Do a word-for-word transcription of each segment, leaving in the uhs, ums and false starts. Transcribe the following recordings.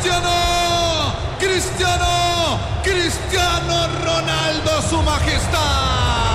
Cristiano, Cristiano, Cristiano Ronaldo, su majestad.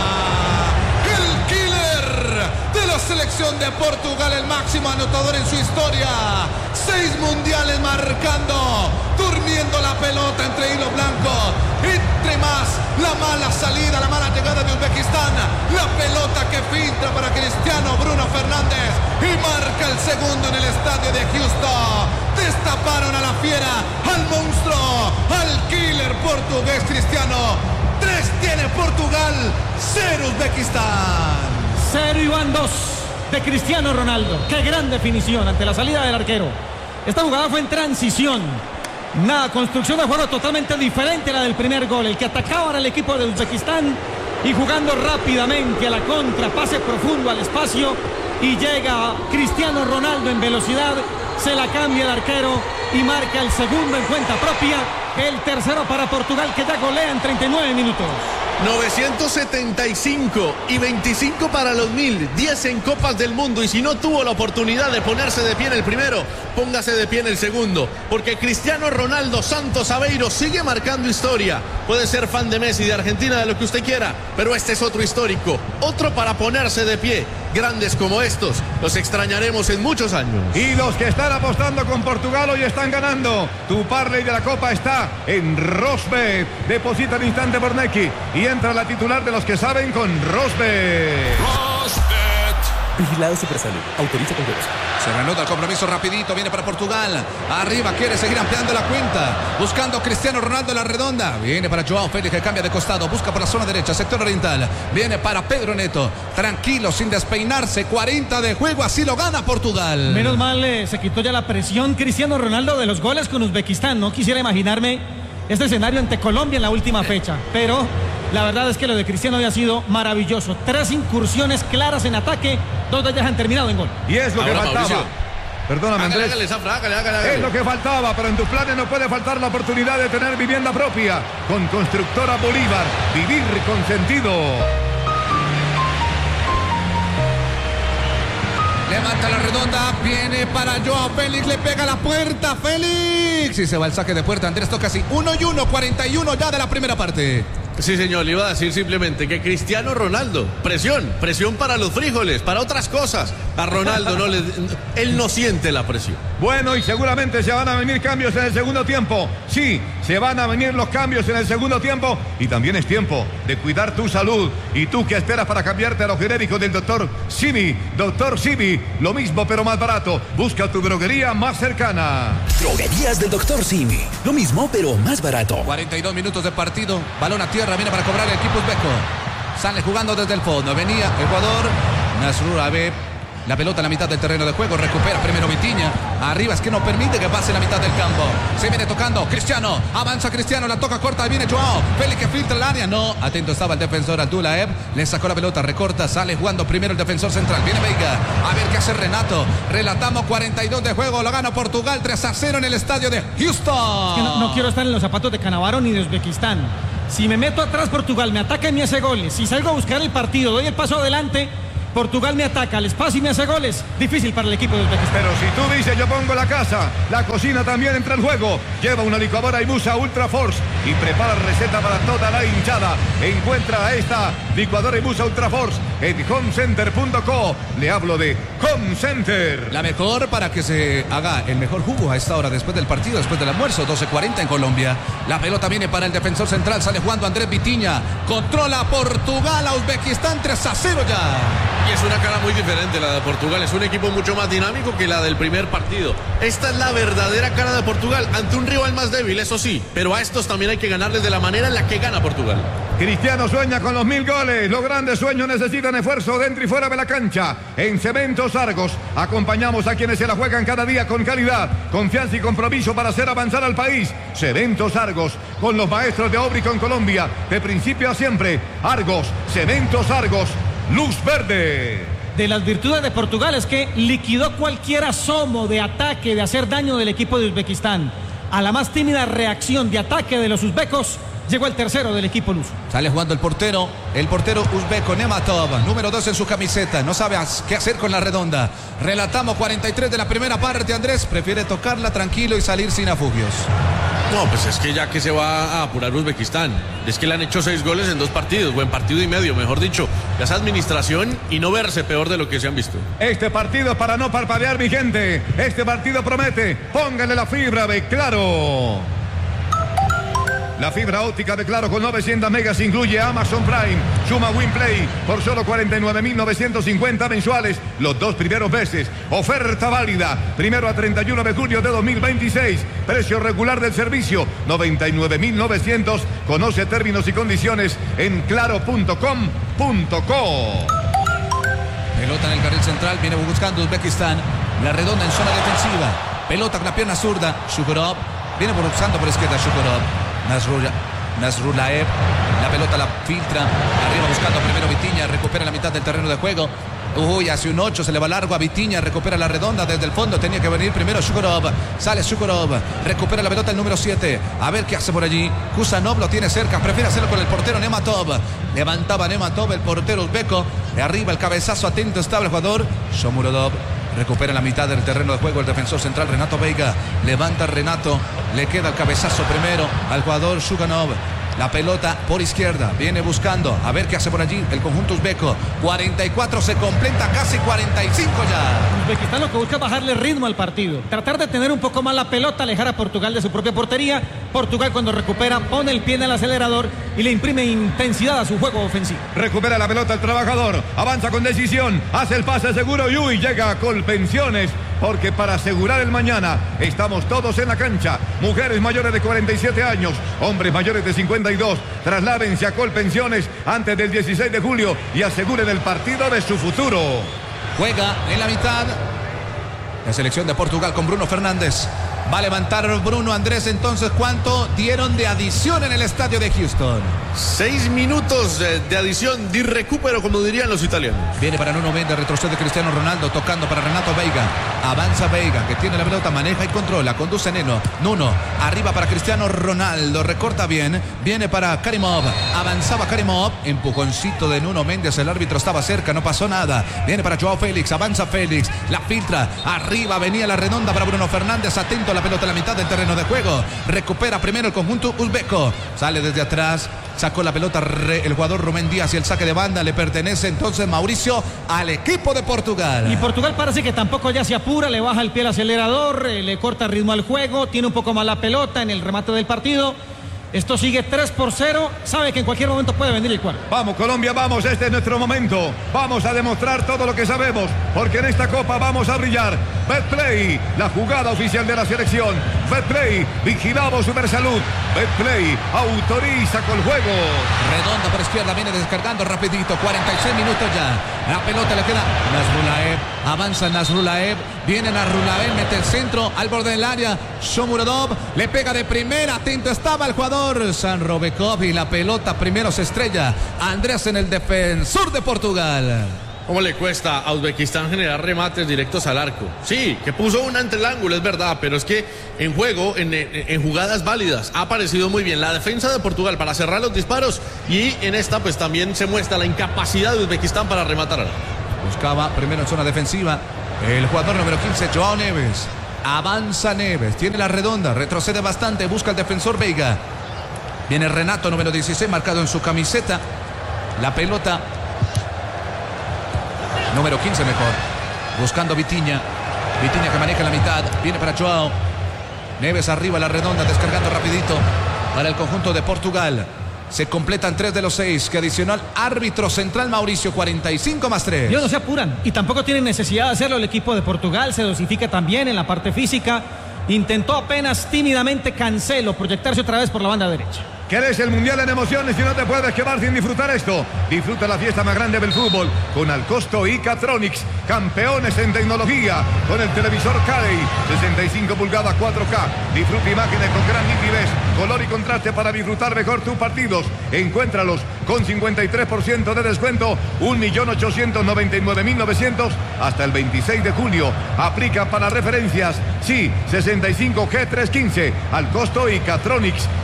El killer de la selección de Portugal, el máximo anotador en su historia. Seis mundiales marcando, durmiendo la pelota entre hilo blanco. Entre más la mala salida, la mala llegada de Uzbekistán, la pelota que filtra para Cristiano Bruno Fernández y marca el segundo en el estadio de Houston. Destaparon a la fiera, al monstruo, al killer portugués Cristiano. Tres tiene Portugal, cero Uzbekistán. Cero y van dos de Cristiano Ronaldo. Qué gran definición ante la salida del arquero. Esta jugada fue en transición. Nada, construcción de juego totalmente diferente a la del primer gol. El que atacaba era el equipo de Uzbekistán y jugando rápidamente a la contra, pase profundo al espacio y llega Cristiano Ronaldo en velocidad, se la cambia el arquero y marca el segundo en cuenta propia, el tercero para Portugal, que ya golea en treinta y nueve minutos. novecientos setenta y cinco y veinticinco para los mil, diez en Copas del Mundo, y si no tuvo la oportunidad de ponerse de pie en el primero, póngase de pie en el segundo, porque Cristiano Ronaldo Santos Aveiro sigue marcando historia. Puede ser fan de Messi, de Argentina, de lo que usted quiera, pero este es otro histórico, otro para ponerse de pie. Grandes como estos los extrañaremos en muchos años. Y los que están apostando con Portugal hoy están ganando. Tu parlay de la Copa está en Rosbet. Deposita al instante por Neki y entra la titular de los que saben con Rosbet. Rosbet. Vigilado Supersalud. Autoriza con juegos. Se reanuda el compromiso rapidito, viene para Portugal. Arriba, quiere seguir ampliando la cuenta. Buscando Cristiano Ronaldo en la redonda. Viene para Joao Félix, que cambia de costado. Busca por la zona derecha, sector oriental. Viene para Pedro Neto. Tranquilo, sin despeinarse. cuarenta de juego, así lo gana Portugal. Menos mal eh, se quitó ya la presión Cristiano Ronaldo de los goles con Uzbekistán. No quisiera imaginarme este escenario ante Colombia en la última fecha. Pero la verdad es que lo de Cristiano había sido maravilloso. Tres incursiones claras en ataque, dos de ellas han terminado en gol. Y es lo Ahora, que faltaba. Mauricio. Perdóname, Hágale, Andrés. hágale, Zafra, hágale, hágale, hágale. Es lo que faltaba, pero en tus planes no puede faltar la oportunidad de tener vivienda propia. Con Constructora Bolívar, vivir con sentido. Levanta la redonda, viene para Joao Félix, le pega a la puerta, Félix. Y se va el saque de puerta, Andrés toca así, uno y uno, cuarenta y uno ya de la primera parte. Sí, señor, le iba a decir simplemente que Cristiano Ronaldo, presión, presión para los frijoles, para otras cosas. A Ronaldo no le, él no siente la presión. Bueno, y seguramente se van a venir cambios en el segundo tiempo. Sí, se van a venir los cambios en el segundo tiempo. Y también es tiempo de cuidar tu salud. ¿Y tú qué esperas para cambiarte a lo genérico del doctor Simi? Doctor Simi, lo mismo pero más barato. Busca tu droguería más cercana. Droguerías del doctor Simi. Lo mismo, pero más barato. cuarenta y dos minutos de partido, balón a tierra, viene para cobrar el equipo uzbeco. Sale jugando desde el fondo, venía Ecuador, Nasrul Abeb. La pelota en la mitad del terreno de juego, recupera primero Vitinha, arriba es que no permite que pase la mitad del campo, se viene tocando Cristiano, avanza Cristiano, la toca corta, viene Joao Félix que filtra el área, no, atento estaba el defensor Abdulaev, le sacó la pelota, recorta, sale jugando primero el defensor central, viene Veiga, a ver qué hace Renato, relatamos cuarenta y dos de juego, lo gana Portugal tres a cero en el estadio de Houston. Es que no, no quiero estar en los zapatos de Cannavaro ni de Uzbekistán. Si me meto atrás Portugal, me ataca y me hace goles, si salgo a buscar el partido, doy el paso adelante, Portugal me ataca al espacio y me hace goles. Difícil para el equipo de Uzbekistán. Pero si tú dices yo pongo la casa, la cocina también entra en juego. Lleva una licuadora Imusa Ultra Force y prepara receta para toda la hinchada. Encuentra a esta licuadora Imusa Ultra Force en homecenter punto co. Le hablo de Home Center. La mejor para que se haga el mejor jugo a esta hora después del partido, después del almuerzo, doce cuarenta en Colombia. La pelota viene para el defensor central, sale jugando Andrés Vitinha. Controla Portugal a Uzbekistán tres a cero ya. Y es una cara muy diferente la de Portugal, es un equipo mucho más dinámico que la del primer partido. Esta es la verdadera cara de Portugal ante un rival más débil, eso sí, pero a estos también hay que ganarles de la manera en la que gana Portugal. Cristiano sueña con los mil goles. Los grandes sueños necesitan esfuerzo dentro y fuera de la cancha. En Cementos Argos acompañamos a quienes se la juegan cada día con calidad, confianza y compromiso para hacer avanzar al país. Cementos Argos, con los maestros de obra y con Colombia, de principio a siempre. Argos, Cementos Argos, luz verde. De las virtudes de Portugal es que liquidó cualquier asomo de ataque, de hacer daño del equipo de Uzbekistán. A la más tímida reacción de ataque de los uzbecos, Llegó el tercero del equipo luso. Sale jugando el portero, el portero uzbeko Nematov, número dos en su camiseta. No sabe qué hacer con la redonda. Relatamos cuarenta y tres de la primera parte. Andrés prefiere tocarla tranquilo y salir sin afugios. No, pues es que ya que se va a apurar Uzbekistán. Es que le han hecho seis goles en dos partidos, buen partido y medio, mejor dicho. Ya es administración y no verse peor de lo que se han visto. Este partido es para no parpadear, mi gente. Este partido promete. Póngale la fibra de Claro. La fibra óptica de Claro con novecientos megas incluye Amazon Prime, Suma Winplay por solo cuarenta y nueve mil novecientos cincuenta mensuales los dos primeros meses. Oferta válida primero a treinta y uno de julio de dos mil veintiséis. Precio regular del servicio noventa y nueve mil novecientos. Conoce términos y condiciones en claro punto com punto co. Pelota en el carril central, viene buscando Uzbekistán. La redonda en zona defensiva. Pelota con la pierna zurda. Shukurov viene buscando por izquierda. Shukurov. Nasrula, Nasrulaev, la pelota la filtra, arriba buscando primero Vitinha, recupera la mitad del terreno de juego. Uy, hace un ocho, se le va largo a Vitinha, recupera la redonda desde el fondo, tenía que venir primero Shukurov, sale Shukurov, recupera la pelota el número siete, a ver qué hace por allí. Kusanov lo tiene cerca, prefiere hacerlo con el portero Nematov, levantaba Nematov, el portero uzbeko, de arriba el cabezazo, atento estaba el jugador Shomurodov. Recupera la mitad del terreno de juego el defensor central Renato Veiga. Levanta Renato. Le queda el cabezazo primero al jugador Shuganov. La pelota por izquierda. Viene buscando. A ver qué hace por allí el conjunto uzbeko. cuarenta y cuatro se completa. Casi cuarenta y cinco ya. Uzbekistán lo que busca es bajarle ritmo al partido. Tratar de tener un poco más la pelota. Alejar a Portugal de su propia portería. Portugal cuando recupera pone el pie en el acelerador y le imprime intensidad a su juego ofensivo. Recupera la pelota el trabajador. Avanza con decisión. Hace el pase seguro y uy, llega a Colpensiones. Porque para asegurar el mañana estamos todos en la cancha. Mujeres mayores de cuarenta y siete años, hombres mayores de cincuenta y dos. Trasládense a Colpensiones antes del dieciséis de julio y aseguren el partido de su futuro. Juega en la mitad la selección de Portugal con Bruno Fernández. Va a levantar Bruno. Andrés, entonces, ¿cuánto dieron de adición en el estadio de Houston? Seis minutos de adición, de recupero, como dirían los italianos. Viene para Nuno Mendes, retrocede Cristiano Ronaldo, tocando para Renato Veiga. Avanza Veiga, que tiene la pelota, maneja y controla, conduce Neno. Nuno, arriba para Cristiano Ronaldo, recorta bien, viene para Karimov. Avanzaba Karimov, empujoncito de Nuno Mendes, el árbitro estaba cerca, no pasó nada. Viene para Joao Félix, avanza Félix, la filtra, arriba venía la redonda para Bruno Fernández, atento. La pelota a la mitad del terreno de juego. Recupera primero el conjunto uzbeko. Sale desde atrás. Sacó la pelota re, el jugador Rubén Díaz y el saque de banda le pertenece entonces, Mauricio, al equipo de Portugal. Y Portugal parece que tampoco ya se apura, le baja el pie al acelerador, eh, le corta ritmo al juego, tiene un poco más la pelota en el remate del partido. Esto sigue tres por cero, sabe que en cualquier momento puede venir el cuarto. Vamos Colombia, vamos, este es nuestro momento. Vamos a demostrar todo lo que sabemos, porque en esta copa vamos a brillar. Betplay, la jugada oficial de la selección. Betplay, vigilamos Supersalud. Betplay, autoriza con el juego. Redonda por izquierda, viene descargando rapidito, cuarenta y seis minutos ya. La pelota le queda Nasrulaev, avanza Nasrulaev, viene Nasrulaev, mete el centro al borde del área. Shomurodov le pega de primera, atento estaba el jugador Sanrobekov y la pelota primero se estrella. Andrés en el defensor de Portugal. ¿Cómo le cuesta a Uzbekistán generar remates directos al arco? Sí, que puso una ante el ángulo, es verdad, pero es que en juego, en, en, en jugadas válidas, ha aparecido muy bien la defensa de Portugal para cerrar los disparos y en esta pues también se muestra la incapacidad de Uzbekistán para rematar al arco. Buscaba primero en zona defensiva el jugador número quince, Joao Neves. Avanza Neves, tiene la redonda, retrocede bastante, busca el defensor Veiga. Viene Renato, número dieciséis, marcado en su camiseta. La pelota número quince mejor. Buscando Vitinha. Vitinha que maneja la mitad. Viene para Joao. Neves arriba, la redonda, descargando rapidito para el conjunto de Portugal. Se completan tres de los seis. Que adicional árbitro central Mauricio, cuarenta y cinco más tres. Ellos no se apuran y tampoco tienen necesidad de hacerlo el equipo de Portugal. Se dosifica también en la parte física. Intentó apenas tímidamente Cancelo proyectarse otra vez por la banda derecha. ¿Querés el mundial en emociones y no te puedes quedar sin disfrutar esto? Disfruta la fiesta más grande del fútbol con Alcosto y Catronics, campeones en tecnología, con el televisor Cadey, sesenta y cinco pulgadas cuatro K. Disfruta imágenes con gran nitidez, color y contraste para disfrutar mejor tus partidos. Encuéntralos con cincuenta y tres por ciento de descuento, un millón ochocientos noventa y nueve mil novecientos hasta el veintiséis de julio. Aplica para referencias, sí, sesenta y cinco G trescientos quince, Alcosto y Catronics.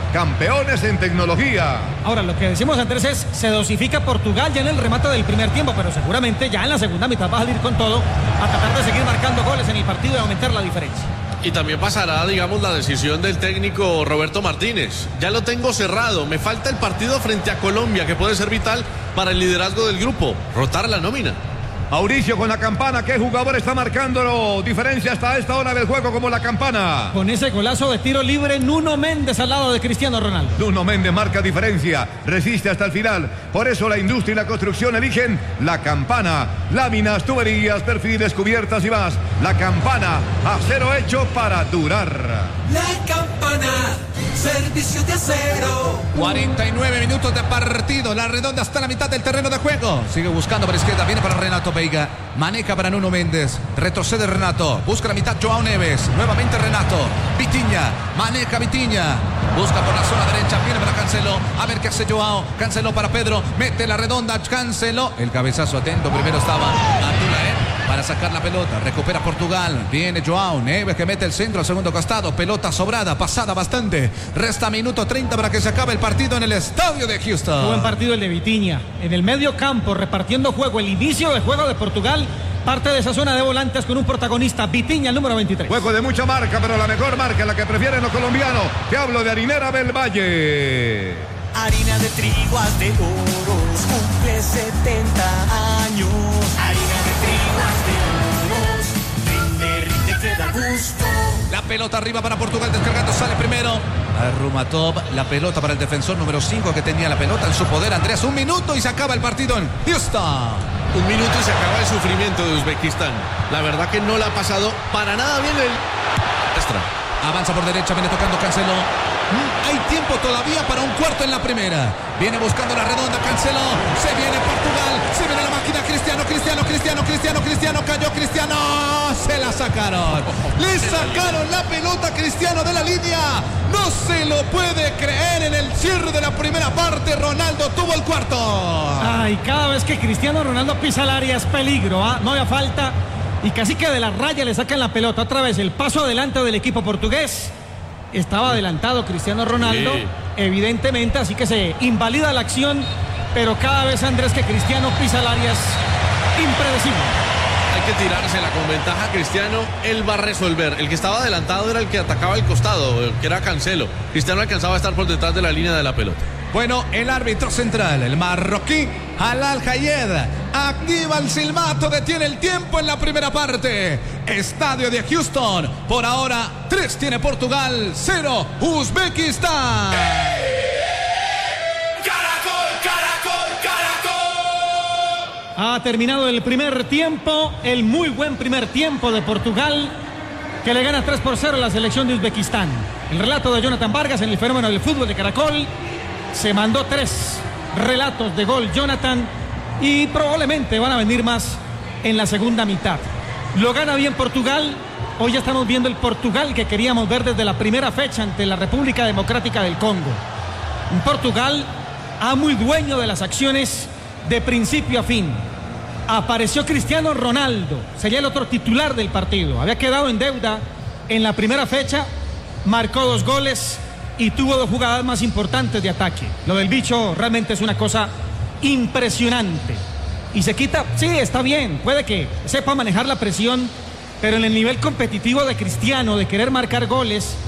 campeones en tecnología. Ahora, lo que decimos, Andrés, es se dosifica Portugal ya en el remate del primer tiempo, pero seguramente ya en la segunda mitad va a salir con todo a tratar de seguir marcando goles en el partido y aumentar la diferencia. Y también pasará, digamos, la decisión del técnico Roberto Martínez. Ya lo tengo cerrado. Me falta el partido frente a Colombia, que puede ser vital para el liderazgo del grupo. Rotar la nómina. Mauricio con la campana, ¿qué jugador está marcando diferencia hasta esta hora del juego como la campana? Con ese golazo de tiro libre, Nuno Méndez al lado de Cristiano Ronaldo. Nuno Méndez marca diferencia, resiste hasta el final. Por eso la industria y la construcción eligen la campana. Láminas, tuberías, perfiles, cubiertas y más. La campana, acero hecho para durar. La campana, servicio de acero. cuarenta y nueve minutos de partido. La redonda hasta la mitad del terreno de juego. Sigue buscando por izquierda. Viene para Renato Veiga. Maneja para Nuno Méndez. Retrocede Renato. Busca la mitad Joao Neves. Nuevamente Renato. Vitinha. Maneja Vitinha. Busca por la zona derecha. Viene para Cancelo. A ver qué hace Joao. Cancelo para Pedro. Mete la redonda. Cancelo. El cabezazo atento. Primero estaba Antula, ¿eh? Para sacar la pelota, recupera Portugal, viene Joao Neves que mete el centro al segundo costado, pelota sobrada, pasada bastante, resta minuto treinta para que se acabe el partido en el estadio de Houston. Buen partido el de Vitinha, en el medio campo, repartiendo juego, el inicio de juego de Portugal, parte de esa zona de volantes con un protagonista, Vitinha, el número veintitrés. Juego de mucha marca, pero la mejor marca, la que prefieren los colombianos, te hablo de Harinera del Valle. Harina de trigo haz de oros, cumple setenta años. Harina de trigo haz de oros, rinde, rinde, queda gusto. La pelota arriba para Portugal, descargando, sale primero Rumatov, la pelota para el defensor número cinco que tenía la pelota en su poder. Andrés, un minuto y se acaba el partido en Houston. Un minuto y se acaba el sufrimiento de Uzbekistán. La verdad que no la ha pasado para nada bien el extra. Avanza por derecha, viene tocando Cancelo. Hay tiempo todavía para un cuarto en la primera. Viene buscando la redonda Cancelo. Se viene Portugal. Se viene la máquina. Cristiano, Cristiano, Cristiano, Cristiano, Cristiano. Cayó Cristiano. Se la sacaron. Le sacaron la pelota a Cristiano de la línea. No se lo puede creer. En el cierre de la primera parte, Ronaldo tuvo el cuarto. Ay, cada vez que Cristiano Ronaldo pisa el área es peligro, ¿ah? No había falta. Y casi que de la raya le sacan la pelota. Otra vez el paso adelante del equipo portugués. Estaba adelantado Cristiano Ronaldo, sí, evidentemente, así que se invalida la acción, pero cada vez, Andrés, que Cristiano pisa el área es impredecible. Hay que tirársela con ventaja a Cristiano, él va a resolver. El que estaba adelantado era el que atacaba el costado, el que era Cancelo. Cristiano alcanzaba a estar por detrás de la línea de la pelota. Bueno, el árbitro central, el marroquí, Halal Hayed, activa el silbato, detiene el tiempo en la primera parte. Estadio de Houston, por ahora, tres tiene Portugal, cero Uzbekistán. Caracol, caracol, caracol. Ha terminado el primer tiempo, el muy buen primer tiempo de Portugal, que le gana tres por cero a la selección de Uzbekistán. El relato de Jonathan Vargas en el fenómeno del fútbol de Caracol. Se mandó tres relatos de gol Jonathan y probablemente van a venir más en la segunda mitad. Lo gana bien Portugal. Hoy ya estamos viendo el Portugal que queríamos ver desde la primera fecha ante la República Democrática del Congo. Un Portugal amo y dueño de las acciones de principio a fin. Apareció Cristiano Ronaldo, sería el otro titular del partido. Había quedado en deuda en la primera fecha, marcó dos goles y tuvo dos jugadas más importantes de ataque. Lo del bicho realmente es una cosa impresionante. Y se quita, sí, está bien, puede que sepa manejar la presión, pero en el nivel competitivo de Cristiano, de querer marcar goles,